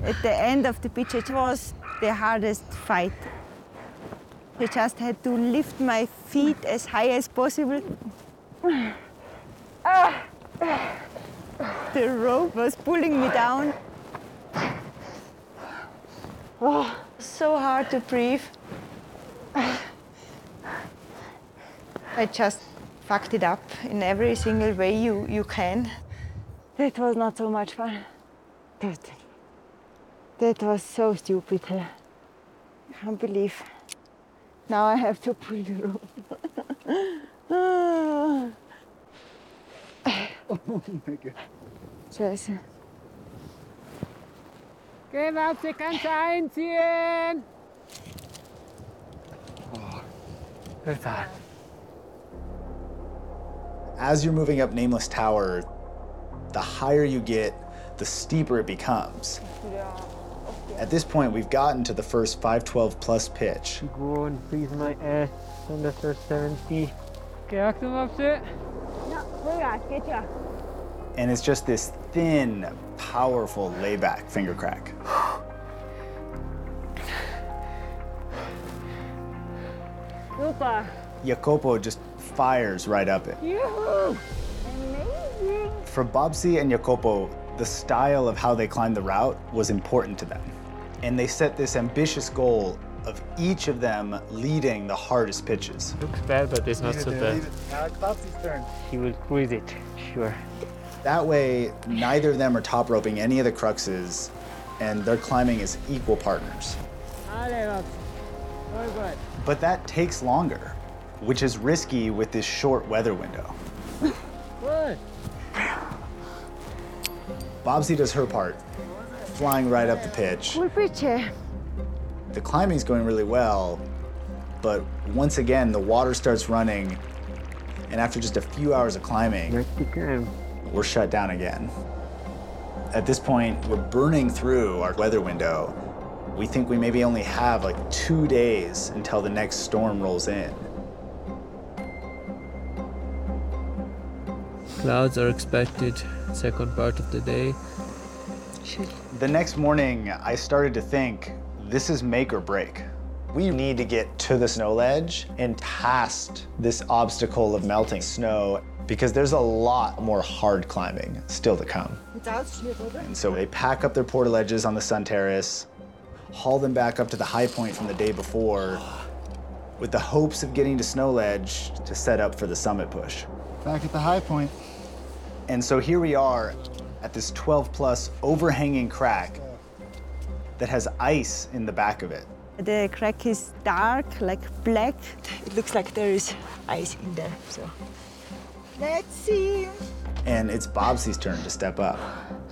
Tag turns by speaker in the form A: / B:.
A: At the end of the pitch, it was the hardest fight. I just had to lift my feet as high as possible. The rope was pulling me down. Oh, so hard to breathe. I just fucked it up in every single way you can. That was not so much fun. That was so stupid. I can't believe. Now I have to pull the rope.
B: Oh my God.
A: Scheiße.
C: Geh, Babsi, kannst du einziehen?
B: Oh.
C: Total.
B: As you're moving up Nameless Tower, the higher you get, the steeper it becomes. At this point, we've gotten to the first 512 plus pitch.
C: Go and freeze my ass on the first 70. Geh, Achtung, Babsi.
A: Ja, Vollgas, geht ja.
B: And it's just this thin, powerful layback finger crack.
A: Super.
B: Jacopo just fires right up it.
A: Yoo-hoo. Amazing.
B: For Babsi and Jacopo, the style of how they climbed the route was important to them. And they set this ambitious goal of each of them leading the hardest pitches.
C: Looks bad, but it's not so bad.
B: Now it's Babsi's turn.
C: He will cruise it, sure.
B: That way, neither of them are top roping any of the cruxes, and they're climbing as equal partners.
C: Very good.
B: But that takes longer, which is risky with this short weather window.
C: Good.
B: Babsi does her part, flying right up the pitch.
A: Cool pitch.
B: The climbing's going really well, but once again, the water starts running, and after just a few hours of climbing, we're shut down again. At this point, we're burning through our weather window. We think we maybe only have like 2 days until the next storm rolls in.
D: Clouds are expected second part of the day.
B: The next morning, I started to think, this is make or break. We need to get to the snow ledge and past this obstacle of melting snow because there's a lot more hard climbing still to come. And so they pack up their portaledges on the sun terrace, haul them back up to the high point from the day before with the hopes of getting to snow ledge to set up for the summit push.
E: Back at the high point.
B: And so here we are at this 12 plus overhanging crack that has ice in the back of it.
A: The crack is dark, like black. It looks like there is ice in there, so. Let's see.
B: And it's Babsi's turn to step up.